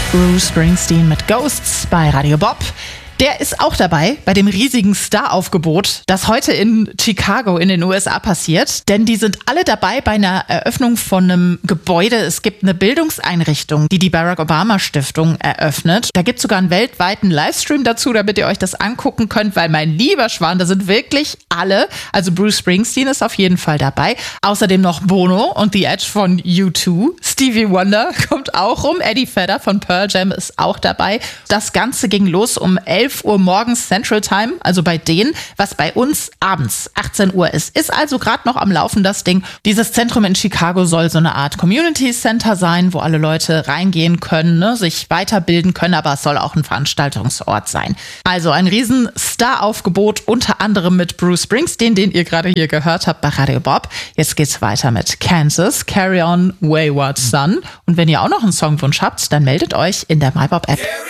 Bruce Springsteen mit Ghosts bei Radio Bob. Der ist auch dabei bei dem riesigen Star-Aufgebot, das heute in Chicago in den USA passiert. Denn die sind alle dabei bei einer Eröffnung von einem Gebäude. Es gibt eine Bildungseinrichtung, die Barack Obama Stiftung eröffnet. Da gibt es sogar einen weltweiten Livestream dazu, damit ihr euch das angucken könnt, weil mein lieber Schwan, da sind wirklich alle. Also Bruce Springsteen ist auf jeden Fall dabei. Außerdem noch Bono und The Edge von U2. Stevie Wonder kommt auch rum. Eddie Vedder von Pearl Jam ist auch dabei. Das Ganze ging los um 11 Uhr morgens Central Time, also bei denen, was bei uns abends 18 Uhr ist. Ist also gerade noch am Laufen, das Ding. Dieses Zentrum in Chicago soll so eine Art Community Center sein, wo alle Leute reingehen können, ne, sich weiterbilden können, aber es soll auch ein Veranstaltungsort sein. Also ein riesen Star-Aufgebot, unter anderem mit Bruce Springsteen, den ihr gerade hier gehört habt bei Radio Bob. Jetzt geht's weiter mit Kansas, Carry On Wayward Son. Und wenn ihr auch noch einen Songwunsch habt, dann meldet euch in der MyBob-App.